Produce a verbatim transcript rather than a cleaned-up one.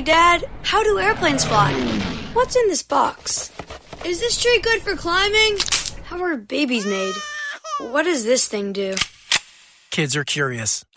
Dad, how do airplanes fly? What's in this box? Is this tree good for climbing? How are babies made? What does this thing do? Kids are curious.